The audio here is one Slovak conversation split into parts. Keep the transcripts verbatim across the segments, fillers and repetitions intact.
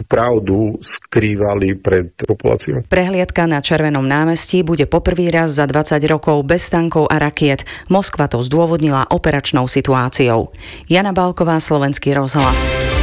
pravdu skrývali pred populáciou. Prehliadka na Červenom námestí bude poprvý raz za dvadsať rokov bez tankov a rakiet. Moskva to zdôvodnila operačnou situáciou. Jana Bálková, Slovenský rozhlas.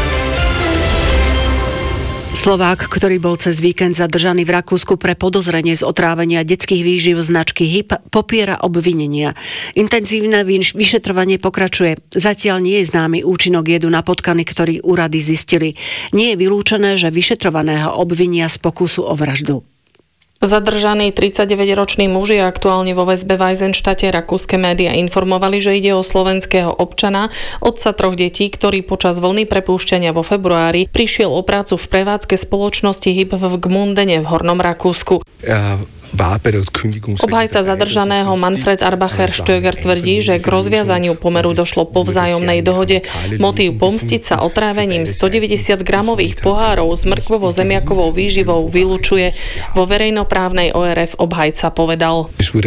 Slovák, ktorý bol cez víkend zadržaný v Rakúsku pre podozrenie z otrávenia detských výživ značky há í pé, popiera obvinenia. Intenzívne vyšetrovanie pokračuje. Zatiaľ nie je známy účinok jedu na potkany, ktorý úrady zistili. Nie je vylúčené, že vyšetrovaného obvinia z pokusu o vraždu. Zadržaný tridsaťdeväťročný muž je aktuálne vo väzbe v Eisenstadte. Rakúske médiá informovali, že ide o slovenského občana, otca troch detí, ktorý počas vlny prepúšťania vo februári prišiel o prácu v prevádzke spoločnosti há í pé v Gmundene v Hornom Rakúsku. Ja. Obhajca zadržaného Manfred Arbacher-Stöger tvrdí, že k rozviazaniu pomeru došlo po vzájomnej dohode. Motív pomstiť sa otrávením stodeväťdesiat gramových pohárov s mrkvovo-zemiakovou výživou vylučuje. Vo verejnoprávnej ó er ef obhajca povedal: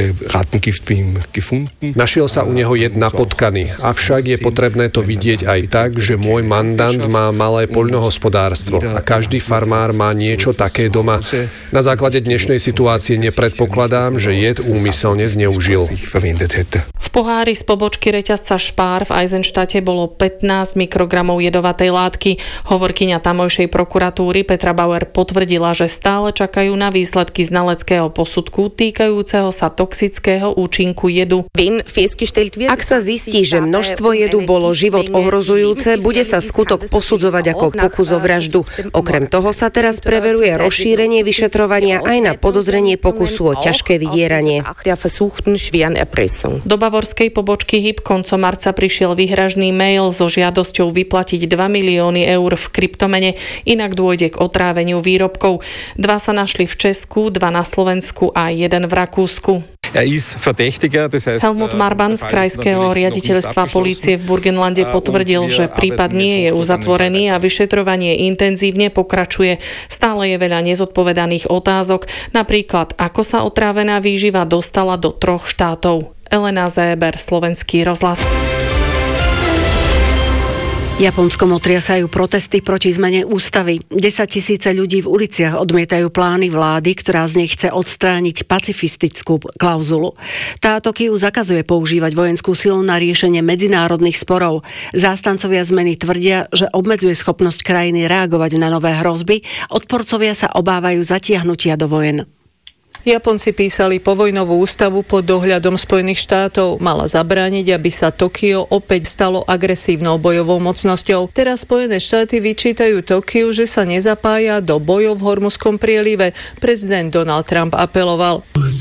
Našiel sa u neho jed na potkany, avšak je potrebné to vidieť aj tak, že môj mandant má malé poľnohospodárstvo a každý farmár má niečo také doma. Na základe dnešnej situácie Predpokladám, že jed úmyselne zneužil. V pohári z pobočky reťazca Spar v Eisenstadte bolo pätnásť mikrogramov jedovatej látky. Hovorkyňa tamojšej prokuratúry Petra Bauer potvrdila, že stále čakajú na výsledky znaleckého posudku týkajúceho sa toxického účinku jedu. Ak sa zistí, že množstvo jedu bolo život ohrozujúce, bude sa skutok posudzovať ako pokus o vraždu. Okrem toho sa teraz preveruje rozšírenie vyšetrovania aj na podozrenie pokusu sú o ťažké vydieranie. Do bavorskej pobočky há í pé koncom marca prišiel výhražný mail so žiadosťou vyplatiť dva milióny eur v kryptomene, inak dôjde k otráveniu výrobkov. Dva sa našli v Česku, dva na Slovensku a jeden v Rakúsku. Helmut Marban z krajského riaditeľstva polície v Burgenlande potvrdil, že prípad nie je uzatvorený a vyšetrovanie intenzívne pokračuje. Stále je veľa nezodpovedaných otázok, napríklad ako sa otrávená výživa dostala do troch štátov. Elena Zéber, Slovenský rozhlas. Japonskom otriasajú protesty proti zmene ústavy. Desaťtisíce ľudí v uliciach odmietajú plány vlády, ktorá z nej chce odstrániť pacifistickú klauzulu. Tá Tokiu zakazuje používať vojenskú silu na riešenie medzinárodných sporov. Zástancovia zmeny tvrdia, že obmedzuje schopnosť krajiny reagovať na nové hrozby. Odporcovia sa obávajú zatiahnutia do vojen. Japonci písali povojnovú ústavu pod dohľadom Spojených štátov. Mala zabrániť, aby sa Tokio opäť stalo agresívnou bojovou mocnosťou. Teraz Spojené štáty vyčítajú Tokiu, že sa nezapája do bojov v Hormuzskom prielive. Prezident Donald Trump apeloval: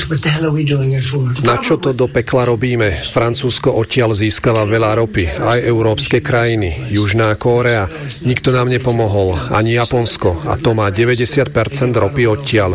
Na čo to do pekla robíme? Francúzsko odtiaľ získava veľa ropy. Aj európske krajiny. Južná Kórea. Nikto nám nepomohol. Ani Japonsko. A to má deväťdesiat percent ropy odtiaľ.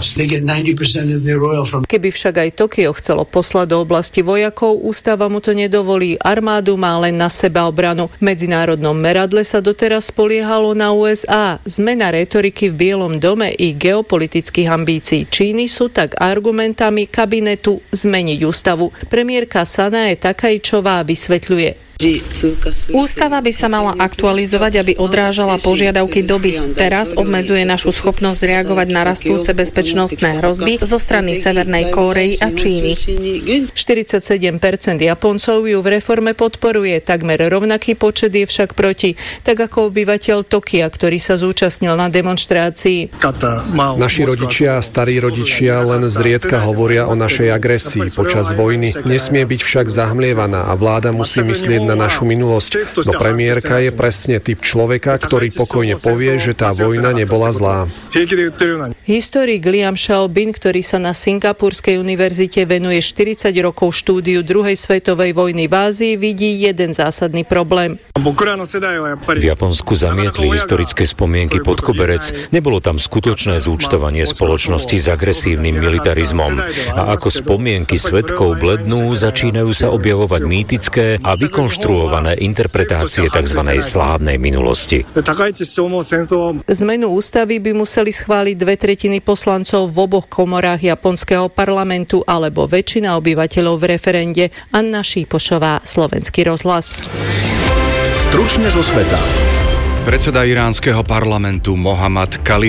Keby však aj Tokio chcelo poslať do oblasti vojakov, ústava mu to nedovolí. Armádu má len na sebaobranu. V medzinárodnom meradle sa doteraz spoliehalo na ú es á. Zmena rétoriky v Bielom dome i geopolitických ambícií Číny sú tak argumentami kabinetu zmeniť ústavu. Premiérka Sanae Takaičová vysvetľuje: Ústava by sa mala aktualizovať, aby odrážala požiadavky doby. Teraz obmedzuje našu schopnosť reagovať na rastúce bezpečnostné hrozby zo strany Severnej Kórey a Číny. štyridsaťsedem percent Japoncov ju v reforme podporuje, takmer rovnaký počet je však proti, tak ako obyvateľ Tokia, ktorý sa zúčastnil na demonštrácii. Naši rodičia a starí rodičia len zriedka hovoria o našej agresii počas vojny. Nesmie byť však zahmlievaná a vláda musí myslieť na našu minulosť. No premiérka je presne typ človeka, ktorý pokojne povie, že tá vojna nebola zlá. Historik Liam Xiaobin, ktorý sa na Singapurskej univerzite venuje štyridsať rokov štúdiu druhej svetovej vojny v Ázii, vidí jeden zásadný problém. V Japonsku zamietli historické spomienky pod koberec. Nebolo tam skutočné zúčtovanie spoločnosti s agresívnym militarizmom. A ako spomienky svedkov blednú, začínajú sa objavovať mýtické a vykonštruované interpretácie tzv. Slávnej minulosti. Zmenu ústavy by museli schváliť dve tretiny poslancov v oboch komorách japonského parlamentu alebo väčšina obyvateľov v referende. Anna Šípošová, Slovenský rozhlas. Stručne zo sveta. Predseda iránskeho parlamentu Mohammad Khalid